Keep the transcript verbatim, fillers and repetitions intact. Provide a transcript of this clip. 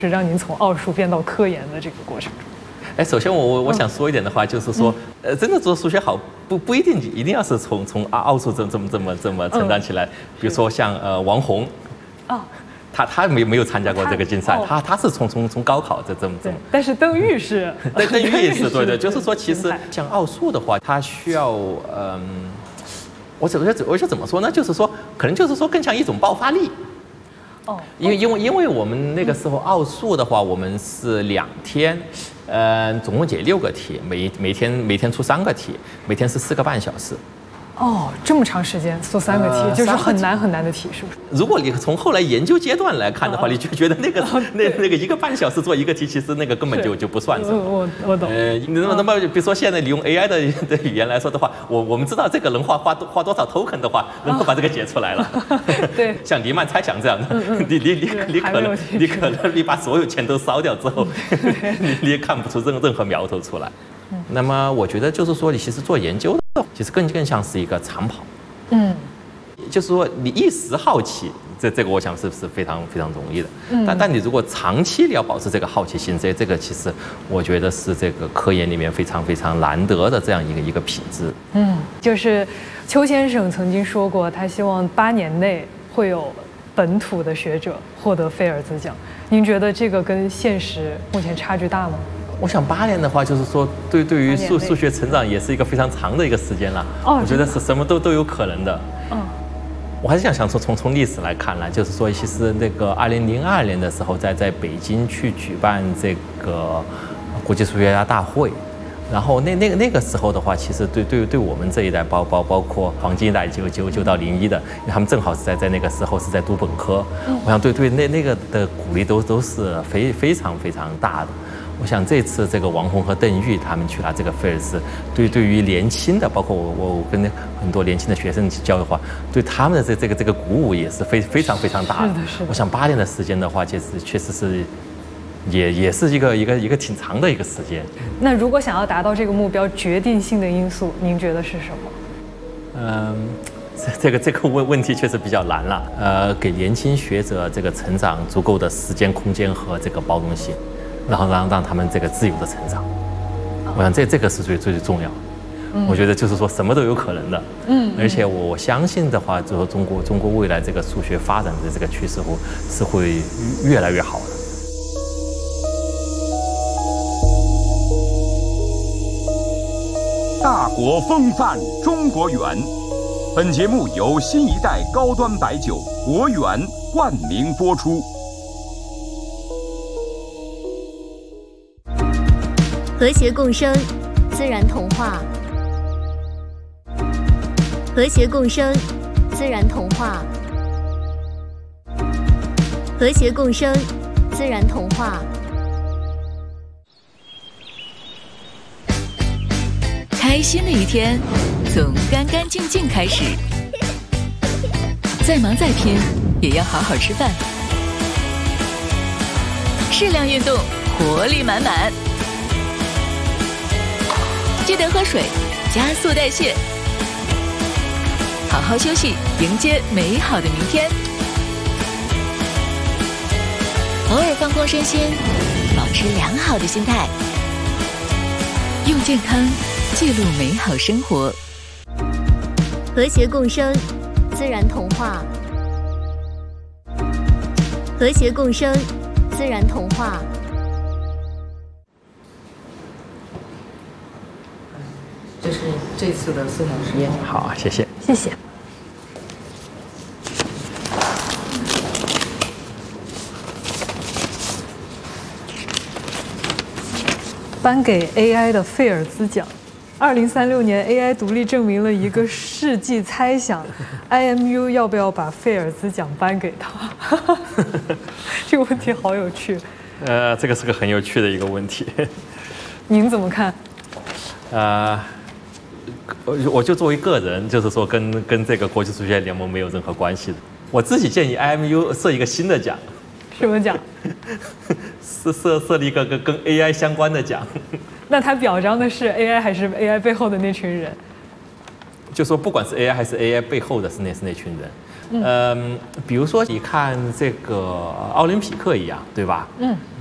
是让您从奥数变到科研的这个过程中？ 哎，首先我我我想说一点的话，就是说，呃，真的做数学好不不一定一定要是从从奥奥数这这么这么这么成长起来。比如说像呃王洪， 哦， 他他没没有参加过这个竞赛，他他是从从从高考这这么这么。 但是邓玉是， 对，邓玉也是对对，就是说其实像奥数的话，它需要嗯，我怎么我就怎么说呢？就是说可能就是说更像一种爆发力。 哦， 因为因为因为我们那个时候奥数的话，我们是两天，呃，总共解六个题，每每天每天出三个题，每天是四个半小时。 哦，这么长时间做三个题，呃、就是很难很难的题，是不是？ 如果你从后来研究阶段来看的话，哦、你就觉得那个、哦、那那个一个半小时做一个题，其实那个根本就就不算什么。 我我懂。 呃，那么那么比如说现在你用 A I 的的语言来说的话，我我们知道这个人花花花多少 token 的话，能够把这个解出来了。 对， 像黎曼猜想这样的，嗯嗯你你你你可能你可能你把所有钱都烧掉之后，你你也看不出任任何苗头出来。嗯、那么我觉得就是说，你其实做研究的，其实更更像是一个长跑。嗯，就是说你一时好奇，这这个我想是是非常非常容易的。嗯，但但你如果长期你要保持这个好奇心，这这个其实我觉得是这个科研里面非常非常难得的这样一个一个品质。 嗯，就是邱先生曾经说过，他希望八年内会有本土的学者获得菲尔兹奖。您觉得这个跟现实目前差距大吗？ 我想八年的话，就是说对对于数数学成长也是一个非常长的一个时间了。哦，我觉得是什么都都有可能的。嗯，我还是想想从从从历史来看呢，就是说其实那个二零零二年的时候，在在北京去举办这个国际数学家大会，然后那那个那个时候的话，其实对对对我们这一代，包包包括黄金一代九九九到零一的，因为他们正好是在在那个时候是在读本科，我想对对那那个的鼓励都都是非非常非常大的。我想这次这个王洪和邓玉他们去拿这个菲尔兹，对对于年轻的，包括我我跟很多年轻的学生教的话，对他们的这这个这个鼓舞也是非非常非常大的。 是的，是的。 我想八年的时间的话，其实确实是也也是一个一个一个挺长的一个时间。 那如果想要达到这个目标，决定性的因素，您觉得是什么？ 嗯。这个这个问问题确实比较难了。呃，给年轻学者这个成长足够的时间、空间和这个包容性。然后让让他们这个自由的成长，我想这这个是最最重要的。嗯、我觉得就是说什么都有可能的。嗯，而且我相信的话，就是说中国中国未来这个数学发展的这个趋势会是会越来越好的。 大国风范，中国远。本节目由新一代高端白酒国远冠名播出。 和谐共生，自然童话。和谐共生，自然童话。和谐共生，自然童话。 开心的一天，从干干净净开始。再忙再拼，也要好好吃饭。适量运动，活力满满。记得喝水，加速代谢，好好休息，迎接美好的明天。偶尔放空身心，保持良好的心态，用健康记录美好生活。 和谐共生，自然童话。和谐共生，自然童话。 这是这次的思想实验。 好，谢谢， 谢谢。颁给 A I 的菲尔兹奖。二零三六年 A I 独立证明了一个世纪猜想 ，I M U 要不要把菲尔兹奖颁给他？这个问题好有趣。 呃，这个是个很有趣的一个问题。 您怎么看？ 呃。我就作为个人，就是说跟跟这个国际数学联盟没有任何关系的。我自己建议 I M U 设一个新的奖。 什么奖？ 设设设立一个跟跟 A I 相关的奖。 那它表彰的是 A I 还是 A I 背后的那群人？ 就说不管是 A I 还是 A I 背后的是那是那群人。 嗯、呃，比如说你看这个奥林匹克一样，对吧？ 嗯。